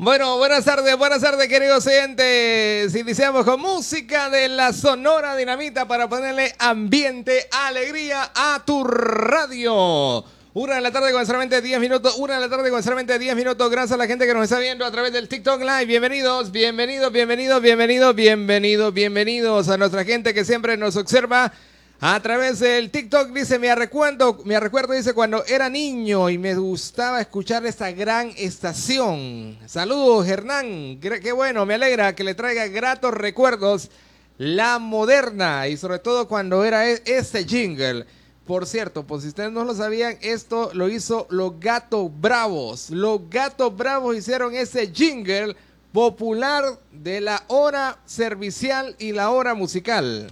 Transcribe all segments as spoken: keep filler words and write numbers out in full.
Bueno, buenas tardes, buenas tardes, queridos oyentes. Iniciamos con música de la Sonora Dinamita para ponerle ambiente, alegría a tu radio. Una de la tarde con solamente diez minutos, una de la tarde con solamente diez minutos. Gracias a la gente que nos está viendo a través del TikTok Live. Bienvenidos, bienvenidos, bienvenidos, bienvenidos, bienvenidos, bienvenidos a nuestra gente que siempre nos observa a través del TikTok. Dice, me recuerdo, me recuerdo, dice, cuando era niño y me gustaba escuchar esta gran estación. Saludos, Hernán. Qué bueno, me alegra que le traiga gratos recuerdos La Moderna y sobre todo cuando era este jingle. Por cierto, pues si ustedes no lo sabían, esto lo hizo los Gatos Bravos. Los Gatos Bravos hicieron ese jingle popular de la hora servicial y la hora musical.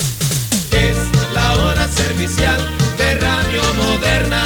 Es la hora servicial de Radio Moderna.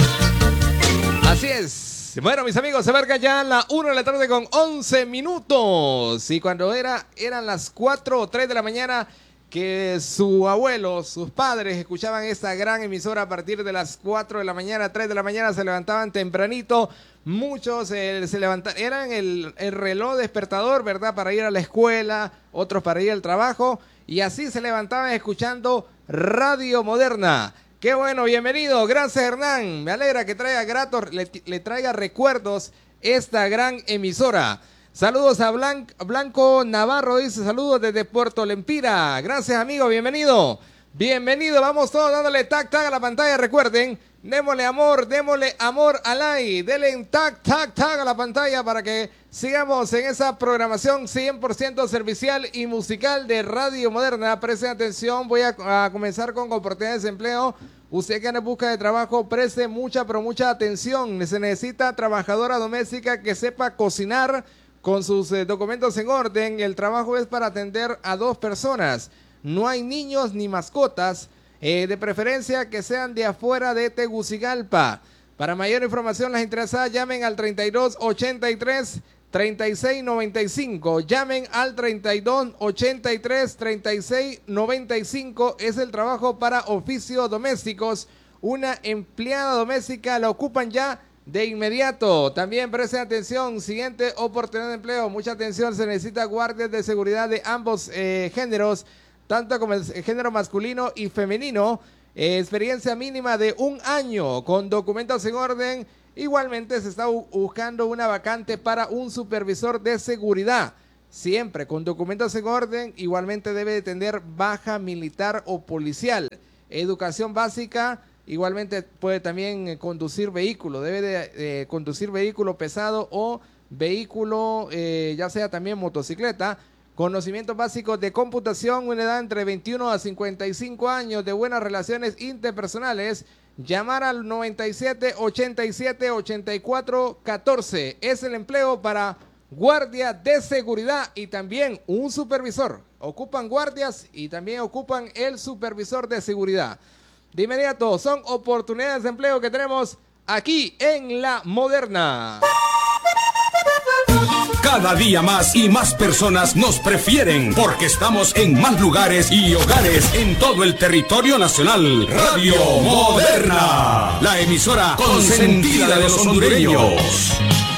Así es. Bueno, mis amigos, se marca ya la una de la tarde con once minutos. Y cuando era, eran las cuatro o tres de la mañana, que su abuelo, sus padres escuchaban esta gran emisora a partir de las cuatro de la mañana, tres de la mañana, se levantaban tempranito. Muchos eh, se levantaban, eran el, el reloj despertador, ¿verdad? Para ir a la escuela, otros para ir al trabajo. Y así se levantaban escuchando Radio Moderna. Qué bueno, bienvenido. Gracias, Hernán. Me alegra que traiga gratos, le, le traiga recuerdos esta gran emisora. Saludos a Blan, Blanco Navarro, dice saludos desde Puerto Lempira. Gracias, amigo, bienvenido. Bienvenido, vamos todos dándole tac, tac a la pantalla. Recuerden, démosle amor, démosle amor al like. Denle tac, tac, tac a la pantalla para que sigamos en esa programación cien por ciento servicial y musical de Radio Moderna. Presten atención, voy a, a comenzar con oportunidades de empleo. Usted que anda en busca de trabajo, preste mucha, pero mucha atención. Se necesita trabajadora doméstica que sepa cocinar con sus eh, documentos en orden. El trabajo es para atender a dos personas. No hay niños ni mascotas, eh, de preferencia que sean de afuera de Tegucigalpa. Para mayor información, las interesadas llamen al treinta y dos ochenta y tres treinta y seis noventa y cinco. Llamen al treinta y dos ochenta y tres treinta y seis noventa y cinco. Es el trabajo para oficios domésticos. Una empleada doméstica la ocupan ya de inmediato. También presten atención, siguiente oportunidad de empleo. Mucha atención, se necesita guardias de seguridad de ambos eh, géneros, tanto como el género masculino y femenino. Eh, experiencia mínima de un año con documentos en orden. Igualmente se está buscando una vacante para un supervisor de seguridad, siempre con documentos en orden. Igualmente debe de tener baja militar o policial. Educación básica. Igualmente puede también conducir vehículo, debe de eh, conducir vehículo pesado o vehículo, eh, ya sea también motocicleta. Conocimientos básicos de computación, una edad entre veintiuno a cincuenta y cinco años, de buenas relaciones interpersonales. Llamar al noventa y siete ochenta y siete ochenta y cuatro catorce. Es el empleo para guardia de seguridad y también un supervisor. Ocupan guardias y también ocupan el supervisor de seguridad. De inmediato, son oportunidades de empleo que tenemos aquí en La Moderna. Cada día más y más personas nos prefieren porque estamos en más lugares y hogares en todo el territorio nacional. Radio Moderna, la emisora consentida de los hondureños.